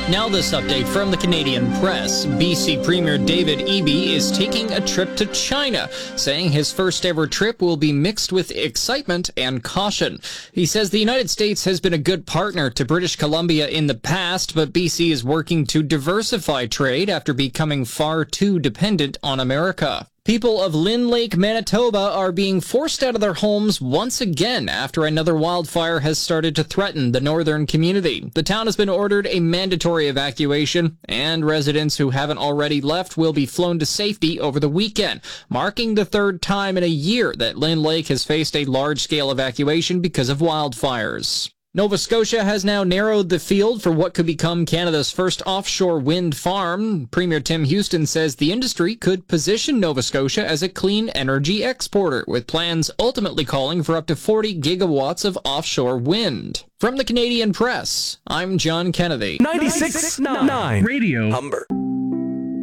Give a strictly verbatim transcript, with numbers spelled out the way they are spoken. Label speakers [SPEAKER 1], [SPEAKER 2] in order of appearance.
[SPEAKER 1] Now this update from the Canadian press. B C Premier David Eby is taking a trip to China, saying his first ever trip will be mixed with excitement and caution. He says the United States has been a good partner to British Columbia in the past, but B C is working to diversify trade after becoming far too dependent on America. People of Lynn Lake, Manitoba are being forced out of their homes once again after another wildfire has started to threaten the northern community. The town has been ordered a mandatory evacuation, and residents who haven't already left will be flown to safety over the weekend, marking the third time in a year that Lynn Lake has faced a large-scale evacuation because of wildfires. Nova Scotia has now narrowed the field for what could become Canada's first offshore wind farm. Premier Tim Houston says the industry could position Nova Scotia as a clean energy exporter, with plans ultimately calling for up to forty gigawatts of offshore wind. From the Canadian press, I'm John Kennedy.
[SPEAKER 2] ninety-six point nine Radio Humber.